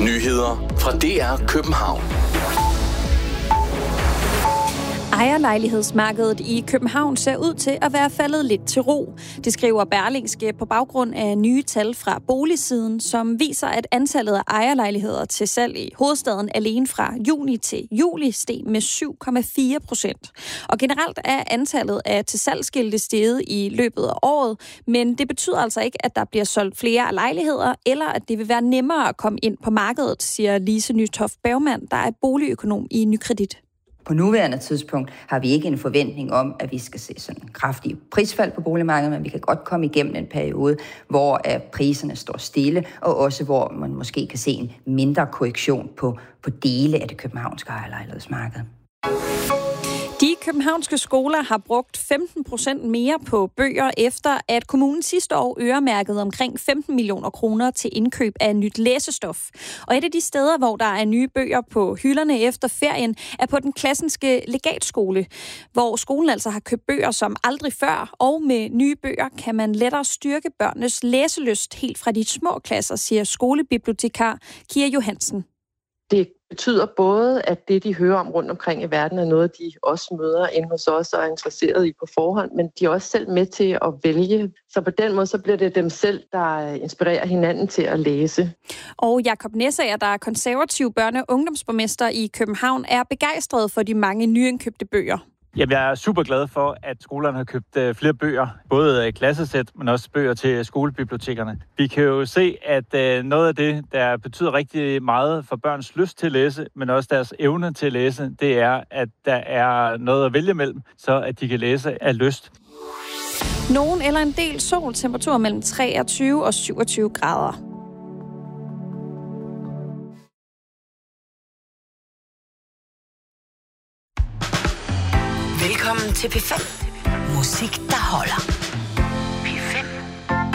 Nyheder fra DR København. Ejerlejlighedsmarkedet i København ser ud til at være faldet lidt til ro. Det skriver Berlingske på baggrund af nye tal fra Boligsiden, som viser, at antallet af ejerlejligheder til salg i hovedstaden alene fra juni til juli steg med 7,4%. Og generelt er antallet af til salgsskilte steget i løbet af året, men det betyder altså ikke, at der bliver solgt flere lejligheder, eller at det vil være nemmere at komme ind på markedet, siger Lise Nytoft Bergmann, der er boligøkonom i Nykredit. På nuværende tidspunkt har vi ikke en forventning om, at vi skal se sådan en kraftig prisfald på boligmarkedet, men vi kan godt komme igennem en periode, hvor priserne står stille, og også hvor man måske kan se en mindre korrektion på dele af det københavnske ejerlejlighedsmarked. De københavnske skoler har brugt 15% mere på bøger, efter at kommunen sidste år øremærkede omkring 15 millioner kroner til indkøb af nyt læsestof. Og et af de steder, hvor der er nye bøger på hylderne efter ferien, er på den Klassenske Legatskole, hvor skolen altså har købt bøger som aldrig før, og med nye bøger kan man lettere styrke børnenes læselyst helt fra de små klasser, siger skolebibliotekar Kira Johansen. Det betyder både, at det, de hører om rundt omkring i verden, er noget, de også møder ind hos os og er interesseret i på forhånd, men de er også selv med til at vælge. Så på den måde, så bliver det dem selv, der inspirerer hinanden til at læse. Og Jakob Næsager, der er konservativ børne- og ungdomsborgmester i København, er begejstret for de mange nyindkøbte bøger. Jamen, jeg er super glad for, at skolerne har købt flere bøger, både klassesæt, men også bøger til skolebibliotekerne. Vi kan jo se, at noget af det, der betyder rigtig meget for børns lyst til at læse, men også deres evne til at læse, det er, at der er noget at vælge mellem, så at de kan læse af lyst. Nogen eller en del sol, temperatur mellem 23 og 27 grader. Velkommen til P5. Musik, der holder.